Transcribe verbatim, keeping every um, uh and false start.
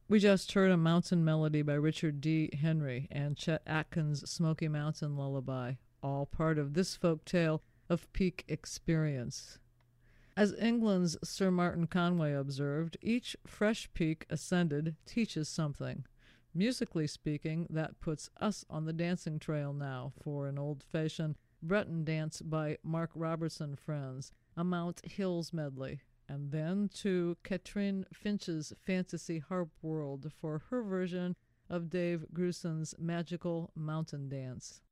We just heard a mountain melody by Richard D. Henry and Chet Atkins' Smoky Mountain Lullaby, all part of this folk tale of peak experience. As England's Sir Martin Conway observed, each fresh peak ascended teaches something. Musically speaking, that puts us on the dancing trail now for an old-fashioned Breton dance by Mark Robertson Friends, a Mount Hills medley, and then to Katrine Finch's Fantasy Harp World for her version of Dave Grusin's Magical Mountain Dance.